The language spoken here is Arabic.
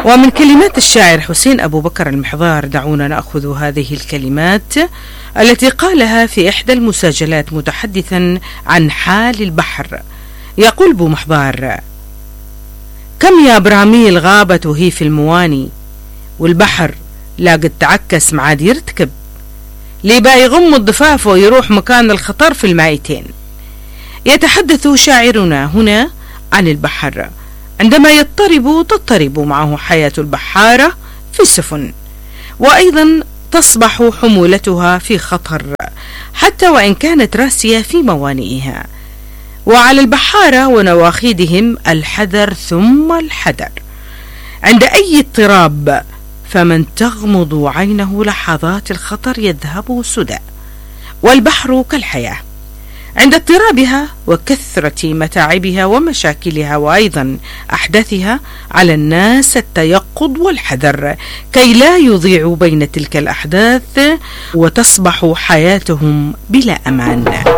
ومن كلمات الشاعر حسين أبو بكر المحضار دعونا نأخذ هذه الكلمات التي قالها في إحدى المساجلات متحدثا عن حال البحر. يقول أبو محضار: كم يا براميل غابت وهي في المواني، والبحر لا قد تعكس معاد يرتكب، ليه بقى يغم الضفاف ويروح مكان الخطر في المائتين. يتحدث شاعرنا هنا عن البحر عندما تضطرب معه حياة البحارة في السفن، وأيضا تصبح حمولتها في خطر حتى وإن كانت راسية في موانئها. وعلى البحارة ونواخيدهم الحذر ثم الحذر عند أي اضطراب، فمن تغمض عينه لحظات الخطر يذهب سدى. والبحر كالحياة، عند اضطرابها وكثرة متاعبها ومشاكلها وأيضا أحداثها على الناس التيقظ والحذر كي لا يضيعوا بين تلك الأحداث وتصبح حياتهم بلا أمان.